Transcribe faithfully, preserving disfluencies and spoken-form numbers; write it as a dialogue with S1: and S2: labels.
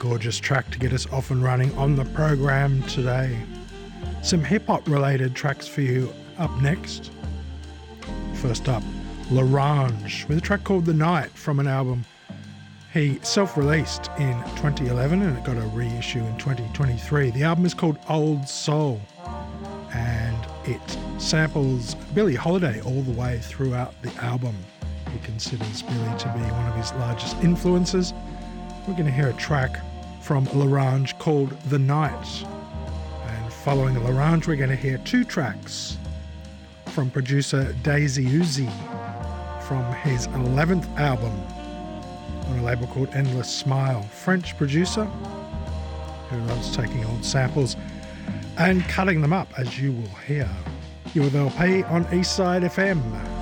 S1: gorgeous track to get us off and running on the program today. Some hip-hop related tracks for you up next. First up, L'Orange with a track called The Night from an album he self-released in twenty eleven and it got a reissue in twenty twenty-three. The album is called Old Soul and it samples Billie Holiday all the way throughout the album. He considers Billie to be one of his largest influences. We're going to hear a track from L'Orange called The Night. And following L'Orange, we're going to hear two tracks from producer Daisy Uzi from his eleventh album on a label called Endless Smile. French producer who loves taking old samples and cutting them up, as you will hear. You're with L P on Eastside F M.